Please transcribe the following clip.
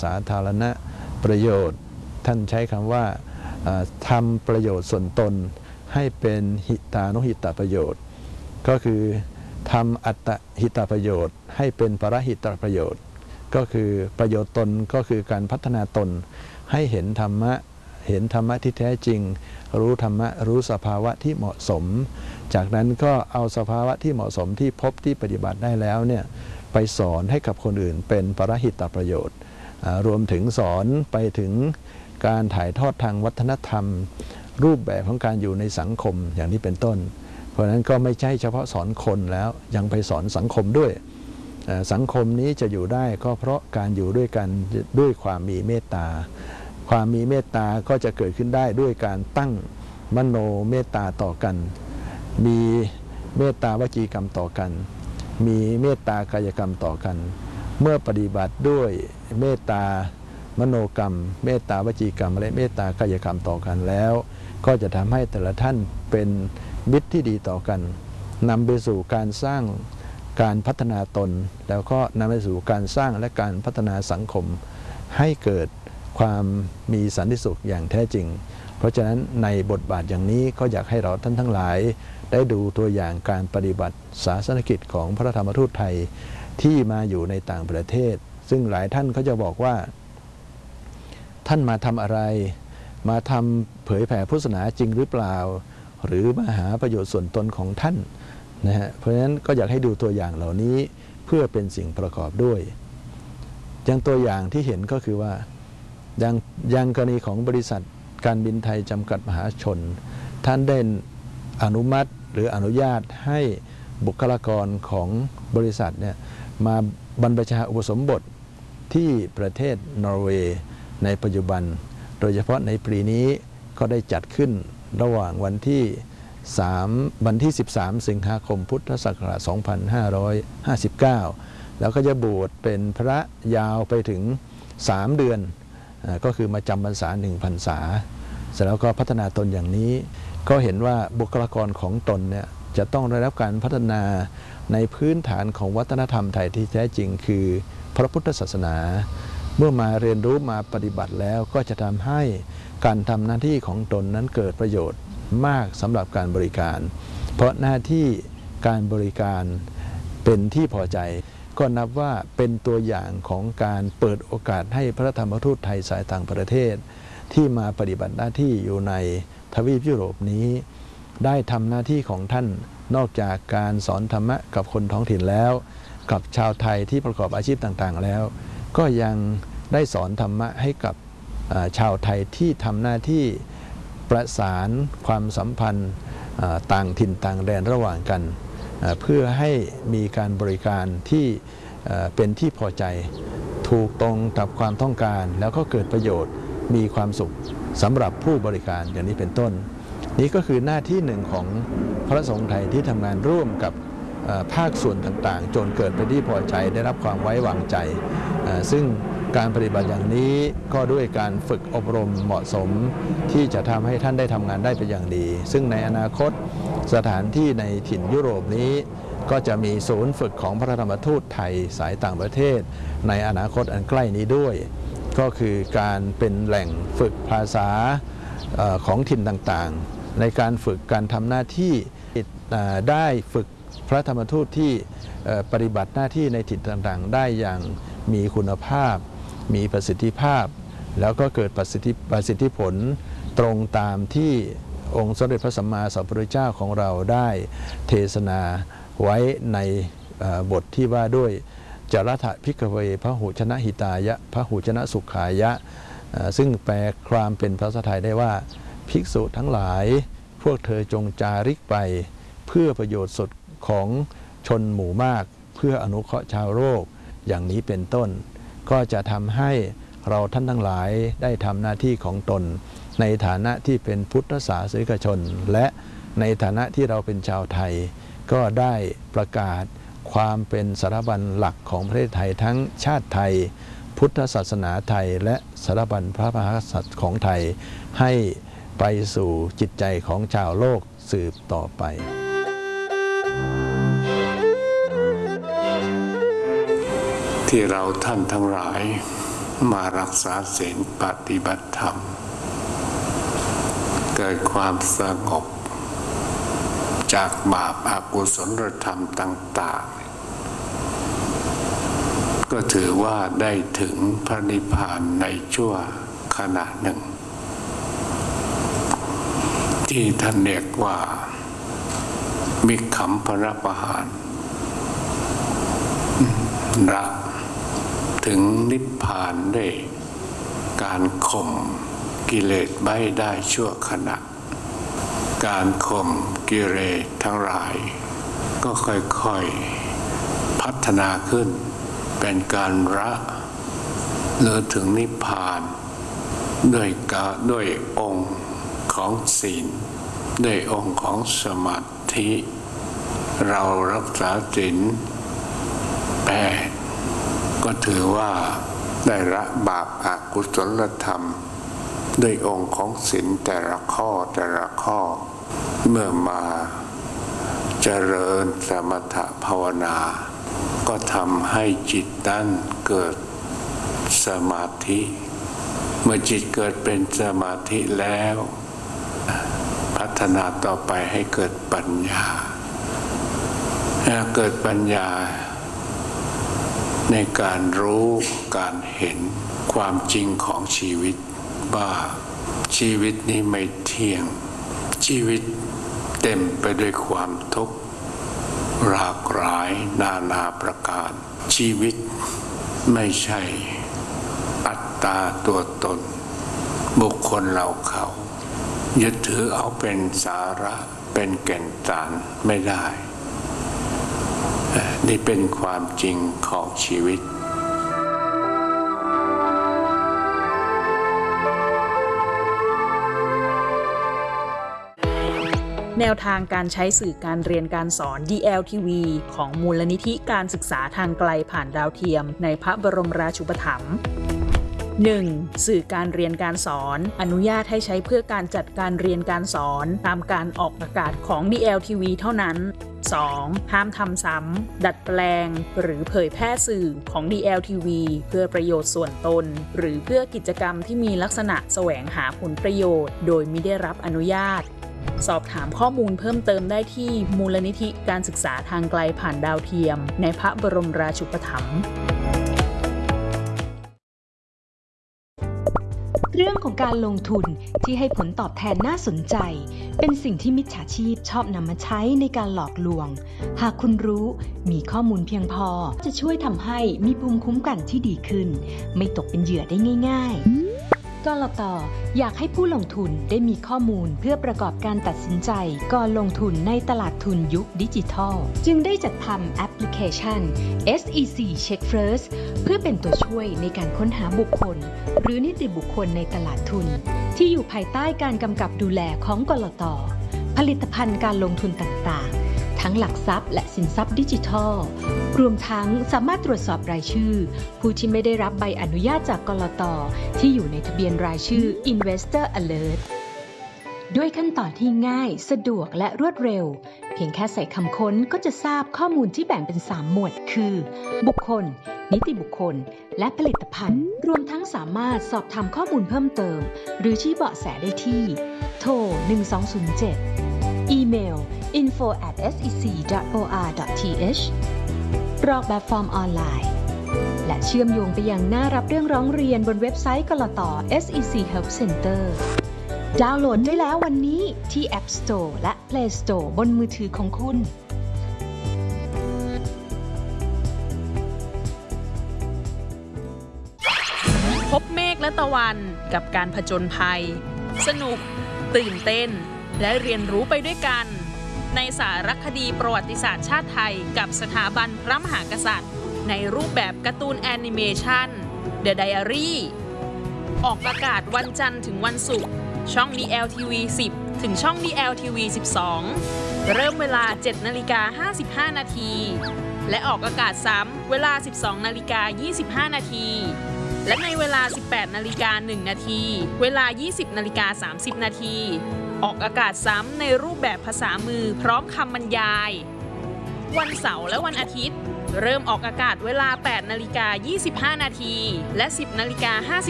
สาธารณประโยชน์ท่านใช้คำว่าทำประโยชน์ส่วนตนให้เป็นหิตานุหิตประโยชน์ก็คือทำอัตหิตประโยชน์ให้เป็นปรหิตประโยชน์ก็คือประโยชน์ตนก็คือการพัฒนาตนให้เห็นธรรมะที่แท้จริงรู้ธรรมะรู้สภาวะที่เหมาะสมจากนั้นก็เอาสภาวะที่เหมาะสมที่พบที่ปฏิบัติได้แล้วเนี่ยไปสอนให้กับคนอื่นเป็นปรหิตประโยชน์รวมถึงสอนไปถึงการถ่ายทอดทางวัฒนธรรมรูปแบบของการอยู่ในสังคมอย่างนี้เป็นต้นเพราะฉะนั้นก็ไม่ใช่เฉพาะสอนคนแล้วยังไปสอนสังคมด้วยสังคมนี้จะอยู่ได้ก็เพราะการอยู่ด้วยกันด้วยความมีเมตตาความมีเมตตาก็จะเกิดขึ้นได้ด้วยการตั้งมโนเมตตาต่อกันมีเมตตาวจีกรรมต่อกันมีเมตตากายกรรมต่อกันเมื่อปฏิบัติด้วยเมตตามโนกรรมเมตตาวจีกรรมและเมตตากายกรรมต่อกันแล้วก็จะทำให้แต่ละท่านเป็นมิตรที่ดีต่อกันนำไปสู่การสร้างการพัฒนาตนแล้วก็นำไปสู่การสร้างและการพัฒนาสังคมให้เกิดความมีสันติสุขอย่างแท้จริงเพราะฉะนั้นในบทบาทอย่างนี้ก็อยากให้เราท่านทั้งหลายได้ดูตัวอย่างการปฏิบัติศาสนกิจของพระธรรมทูตไทยที่มาอยู่ในต่างประเทศซึ่งหลายท่านเขาจะบอกว่าท่านมาทำอะไรมาทำเผยแผ่พุทธศาสนาจริงหรือเปล่าหรือมาหาประโยชน์ส่วนตนของท่านนะฮะเพราะฉะนั้นก็อยากให้ดูตัวอย่างเหล่านี้เพื่อเป็นสิ่งประกอบด้วยอย่างตัวอย่างที่เห็นก็คือว่าอย่างกรณีของบริษัทการบินไทยจำกัดมหาชนท่านได้อนุมัติหรืออนุญาตให้บุคลากรของบริษัทเนี่ยมาบรรพชาอุปสมบทที่ประเทศนอร์เวย์ในปัจจุบันโดยเฉพาะในปีนี้ก็ได้จัดขึ้นระหว่างวันที่ 13 สิงหาคมพุทธศักราช 2559 แล้วก็จะบวชเป็นพระยาวไปถึง3 เดือนก็คือมาจำพรรษา1 พรรษาเสร็จแล้วก็พัฒนาตนอย่างนี้ก็เห็นว่าบุคลากรของตนเนี่ยจะต้องได้รับการพัฒนาในพื้นฐานของวัฒนธรรมไทยที่แท้จริงคือพระพุทธศาสนาเมื่อมาเรียนรู้มาปฏิบัติแล้วก็จะทำให้การทำหน้าที่ของตนนั้นเกิดประโยชน์มากสำหรับการบริการเพราะหน้าที่การบริการเป็นที่พอใจก็นับว่าเป็นตัวอย่างของการเปิดโอกาสให้พระธรรมทูตไทยสายต่างประเทศที่มาปฏิบัติหน้าที่อยู่ในทวีปยุโรปนี้ได้ทำหน้าที่ของท่านนอกจากการสอนธรรมะกับคนท้องถิ่นแล้วกับชาวไทยที่ประกอบอาชีพต่างๆแล้วก็ยังได้สอนธรรมะให้กับชาวไทยที่ทำหน้าที่ประสานความสัมพันธ์ต่างถิ่นต่างแดนระหว่างกันเพื่อให้มีการบริการที่เป็นที่พอใจถูกตรงกับความต้องการแล้วก็เกิดประโยชน์มีความสุขสำหรับผู้บริการอย่างนี้เป็นต้นนี่ก็คือหน้าที่หนึ่งของพระสงฆ์ไทยที่ทำงานร่วมกับภาคส่วนต่างๆจนเกิดเป็นที่พอใจได้รับความไว้วางใจซึ่งการปฏิบัติอย่างนี้ก็ด้วยการฝึกอบรมเหมาะสมที่จะทำให้ท่านได้ทำงานได้เป็นอย่างดีซึ่งในอนาคตสถานที่ในถิ่นยุโรปนี้ก็จะมีศูนย์ฝึกของพระธรรมทูตไทยสายต่างประเทศในอนาคตอันใกล้นี้ด้วยก็คือการเป็นแหล่งฝึกภาษาของถิ่นต่างๆในการฝึกการทำหน้าที่ได้ฝึกพระธรรมทูตที่ปฏิบัติหน้าที่ในถิ่นต่างๆได้อย่างมีคุณภาพมีประสิทธิภาพแล้วก็เกิดประสิทธิผลตรงตามที่องค์สมเด็จพระสัมมาสัมพุทธเจ้าของเราได้เทศนาไว้ในบทที่ว่าด้วยจรัฐภิกขเวพหุชนะหิตายะพหุชนะสุขายะซึ่งแปลความเป็นภาษาไทยได้ว่าภิกษุทั้งหลายพวกเธอจงจาริกไปเพื่อประโยชน์สุดของชนหมู่มากเพื่ออนุเคราะห์ชาวโลกอย่างนี้เป็นต้นก็จะทำให้เราท่านทั้งหลายได้ทำหน้าที่ของตนในฐานะที่เป็นพุทธศาสนิกชนและในฐานะที่เราเป็นชาวไทยก็ได้ประกาศความเป็นสถาบันหลักของประเทศไทยทั้งชาติไทยพุทธศาสนาไทยและสถาบันพระมหากษัตริย์ของไทยให้ไปสู่จิตใจของชาวโลกสืบต่อไปที่เราท่านทั้งหลายมารักษาศีลปฏิบัติธรรมเกิดความสงบจากบาปอกุศลธรรมต่างๆก็ถือว่าได้ถึงพระนิพพานในชั่วขณะหนึ่งที่ท่านเรียกว่ามิขำพระปหารละถึงนิพพานด้วยการข่มกิเลสไว้ได้ชั่วขณะการข่มกิเลสทั้งหลายก็ค่อยๆพัฒนาขึ้นเป็นการละหรือถึงนิพพานด้วยองค์ของศีลด้วยองค์ของสมาธิเรารักษาศีล8ก็ถือว่าได้ละบาปอกุศลธรรมด้วยองค์ของศีลแต่ละข้อเมื่อมาเจริญสมถภาวนาก็ทำให้จิตนั้นเกิดสมาธิเมื่อจิตเกิดเป็นสมาธิแล้วพัฒนาต่อไปให้เกิดปัญญาเกิดปัญญาในการรู้การเห็นความจริงของชีวิตว่าชีวิตนี้ไม่เที่ยงชีวิตเต็มไปด้วยความทุกข์หลากหลายนาประการชีวิตไม่ใช่อัตตาตัวตนบุคคลเราเขายึดถือเอาเป็นสาระเป็นแก่นสารไม่ได้นี่เป็นความจริงของชีวิตแนวทางการใช้สื่อการเรียนการสอน DLTV ของมูลนิธิการศึกษาทางไกลผ่านดาวเทียมในพระบรมราชูปถัมภ์ 1. สื่อการเรียนการสอนอนุญาตให้ใช้เพื่อการจัดการเรียนการสอนตามการออกอากาศของ DLTV เท่านั้น 2. ห้ามทำซ้ำดัดแปลงหรือเผยแพร่สื่อของ DLTV เพื่อประโยชน์ส่วนตนหรือเพื่อกิจกรรมที่มีลักษณะแสวงหาผลประโยชน์โดยมิได้รับอนุญาตสอบถามข้อมูลเพิ่มเติมได้ที่มูลนิธิการศึกษาทางไกลผ่านดาวเทียมในพระบรมราชูปถัมภ์เรื่องของการลงทุนที่ให้ผลตอบแทนน่าสนใจเป็นสิ่งที่มิจฉาชีพชอบนำมาใช้ในการหลอกลวงหากคุณรู้มีข้อมูลเพียงพอจะช่วยทำให้มีภูมิคุ้มกันที่ดีขึ้นไม่ตกเป็นเหยื่อได้ง่ายๆกลต.อยากให้ผู้ลงทุนได้มีข้อมูลเพื่อประกอบการตัดสินใจก่อนลงทุนในตลาดทุนยุคดิจิทัลจึงได้จัดทำแอปพลิเคชัน SEC Check First เพื่อเป็นตัวช่วยในการค้นหาบุคคลหรือนิติบุคคลในตลาดทุนที่อยู่ภายใต้การกำกับดูแลของกลต.ผลิตภัณฑ์การลงทุนต่างๆทั้งหลักทรัพย์และสินทรัพย์ดิจิทัลรวมทั้งสามารถตรวจสอบรายชื่อผู้ที่ไม่ได้รับใบอนุญาตจากกลต.ที่อยู่ในทะเบียนรายชื่อ Investor Alert ด้วยขั้นตอนที่ง่ายสะดวกและรวดเร็วเพียงแค่ใส่คำค้นก็จะทราบข้อมูลที่แบ่งเป็น3หมวดคือบุคคลนิติบุคคลและผลิตภัณฑ์รวมทั้งสามารถสอบถามข้อมูลเพิ่มเติมหรือชี้เบาะแสได้ที่โทร 1207 อีเมล info@sec.or.th กรอกแบบฟอร์มออนไลน์และเชื่อมโยงไปยังหน้ารับเรื่องร้องเรียนบนเว็บไซต์กลต. SEC Help Center ดาวน์โหลดได้แล้ววันนี้ที่ App Store และ Play Store บนมือถือของคุณพบเมฆและตะวันกับการผจญภัยสนุกตื่นเต้นและเรียนรู้ไปด้วยกันในสารคดีประวัติศาสตร์ชาติไทยกับสถาบันพระมหากษัตริย์ในรูปแบบการ์ตูนแอนิเมชัน The Diary ออกอากาศวันจันทร์ถึงวันศุกร์ช่อง DLTV 10 ถึงช่อง DLTV 12 เริ่มเวลา 7:55 นาทีและออกอากาศซ้ำเวลา 12:25 นาทีและในเวลา 18:01 นาทีเวลา 20:30 นาทีออกอากาศซ้ำในรูปแบบภาษามือพร้อมคำบรรยายวันเสาร์และวันอาทิตย์เริ่มออกอากาศเวลา 8:25 นาทีและ 10:50